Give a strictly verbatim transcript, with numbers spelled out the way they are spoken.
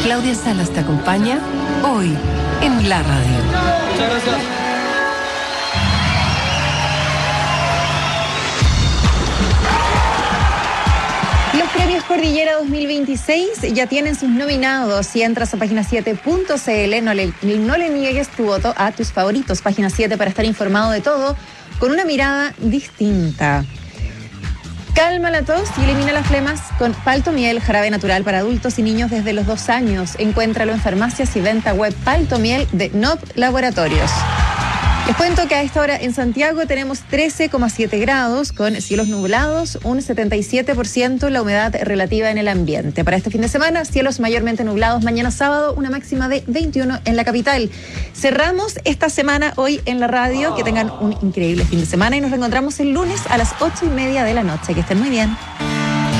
Claudia Salas te acompaña hoy en la radio. Muchas gracias. Los premios Cordillera dos mil veintiséis ya tienen sus nominados. Si entras a página siete punto c l, no le, no le niegues tu voto a tus favoritos. Página siete para estar informado de todo con una mirada distinta. Calma la tos y elimina las flemas con Paltomiel, jarabe natural para adultos y niños desde los dos años. Encuéntralo en farmacias y venta web Paltomiel de N O P Laboratorios. Les cuento que a esta hora en Santiago tenemos trece coma siete grados con cielos nublados, un setenta y siete por ciento la humedad relativa en el ambiente. Para este fin de semana, cielos mayormente nublados. Mañana sábado, una máxima de veintiuno en la capital. Cerramos esta semana hoy en la radio. Que tengan un increíble fin de semana y nos reencontramos el lunes a las ocho y media de la noche. Que estén muy bien.